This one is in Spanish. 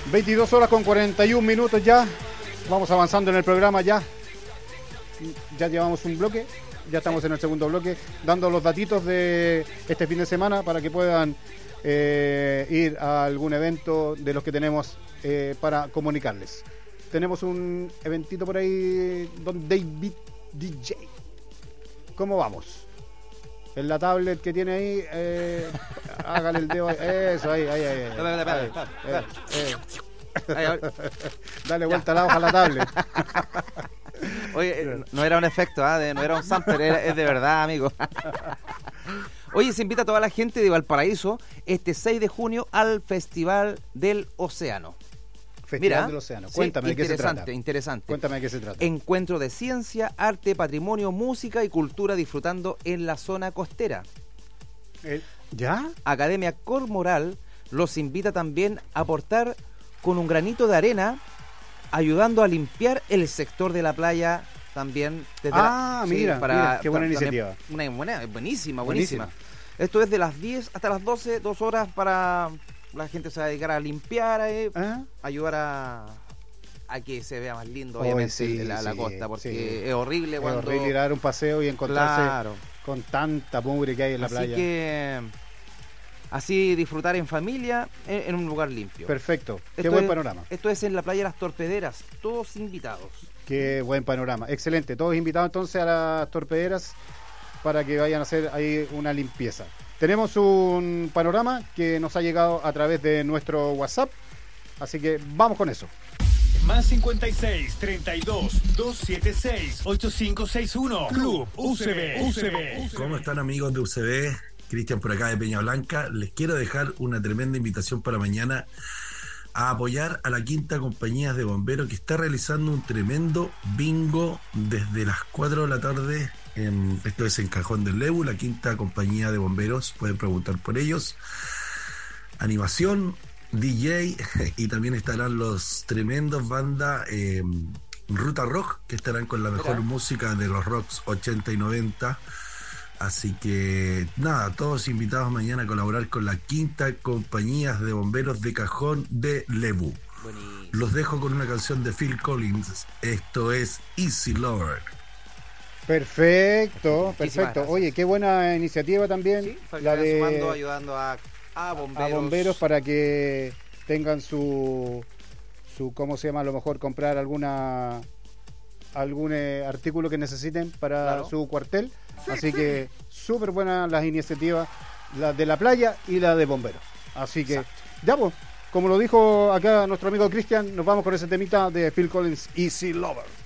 22 horas con 41 minutos ya. Vamos avanzando en el programa ya. Ya llevamos un bloque. Ya estamos en el segundo bloque, dando los datitos de este fin de semana para que puedan ir a algún evento de los que tenemos para comunicarles. Tenemos un eventito por ahí, Don David DJ. ¿Cómo vamos? En la tablet que tiene ahí, hágale el dedo ahí. Eso, ahí. Dale vuelta a la hoja a la tablet. Oye, no era un efecto, no era un sampler, es de verdad, amigo. Oye, se invita a toda la gente de Valparaíso este 6 de junio al Festival del Océano. Festival del Océano. Cuéntame de qué se trata. Interesante. Cuéntame de qué se trata. Encuentro de ciencia, arte, patrimonio, música y cultura disfrutando en la zona costera. ¿Ya? Academia Cormoral los invita también a aportar con un granito de arena, ayudando a limpiar el sector de la playa también. Mira, qué buena iniciativa. Buenísima. Esto es de las 10 hasta las 12, 2 horas para la gente se va a dedicar a limpiar, ayudar a que se vea más lindo, obviamente, la costa, porque es horrible cuando... Es horrible ir a dar un paseo y encontrarse con tanta mugre que hay en la playa. Así que... Así disfrutar en familia, en un lugar limpio. Perfecto, qué buen panorama. Esto es en la playa Las Torpederas, todos invitados. Qué buen panorama, excelente. Todos invitados entonces a Las Torpederas para que vayan a hacer ahí una limpieza. Tenemos un panorama que nos ha llegado a través de nuestro WhatsApp, así que vamos con eso. Más 56 32 276 8561 Club UCB. ¿Cómo están, amigos de UCB? Cristian por acá de Peña Blanca. Les quiero dejar una tremenda invitación para mañana a apoyar a la Quinta Compañía de Bomberos, que está realizando un tremendo bingo desde las 4 de la tarde. Esto es en Cajón del Lebu, la Quinta Compañía de Bomberos. Pueden preguntar por ellos. Animación, DJ, y también estarán los tremendos bandas Ruta Rock, que estarán con la mejor música de los rocks 80 y 90. Así que nada, todos invitados mañana a colaborar con la Quinta Compañía de Bomberos de Cajón de Lebu. Buenísimo. Los dejo con una canción de Phil Collins. Esto es Easy Lover. Perfecto. Oye, qué buena iniciativa también. Sí, la de sumando, ayudando a bomberos para que tengan su ¿cómo se llama? A lo mejor comprar algún artículo que necesiten para su cuartel. Así que súper buenas las iniciativas, la de la playa y la de bomberos. Así que, ya pues, como lo dijo acá nuestro amigo Cristian, nos vamos con ese temita de Phil Collins, Easy Lover.